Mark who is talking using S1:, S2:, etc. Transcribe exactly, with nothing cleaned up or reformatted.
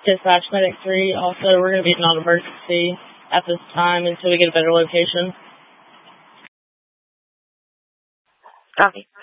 S1: Dispatch Medic three, also, we're going to be in non-emergency at this time until we get a better location.
S2: Copy.